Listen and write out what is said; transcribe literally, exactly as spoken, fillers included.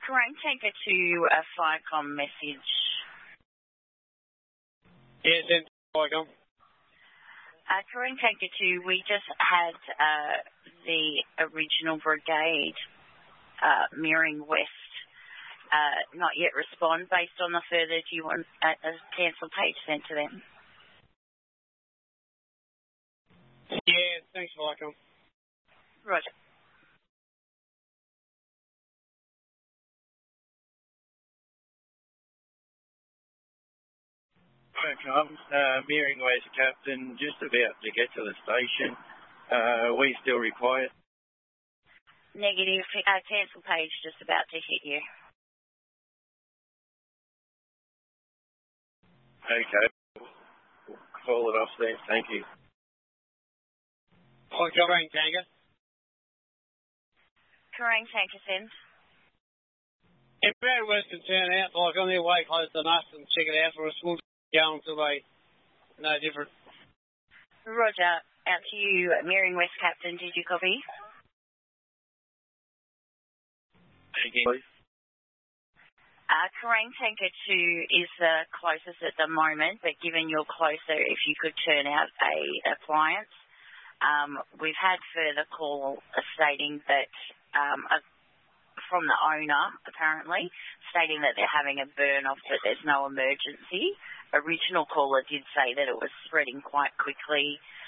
Kerrang Tanker two, a FireCom message. Yes, in FireCom. Uh, Kerrang Tanker two, we just had uh, the original brigade uh, Meering West uh, not yet respond. Based on the further, do you want a, a cancel page sent to them? Yeah, thanks, FireCom. Roger. FireCom, uh, Meering West Captain, just about to get to the station. Uh, we still require... Negative. Uh, cancel page just about to hit you. Okay. We'll call it off there. Thank you. Kerrang Tanker. Kerrang Tanker send. If Meering West can turn out, like on their way close enough and check it out for us, we'll go until they no different. Roger. Out to you, Meering West Captain. Did you copy? Again, please. Uh, Kerrang Tanker two is the closest at the moment, but given you're closer, if you could turn out a appliance. Um, we've had further call stating that um, a, from the owner, apparently, stating that they're having a burn-off, but there's no emergency. Original caller did say that it was spreading quite quickly.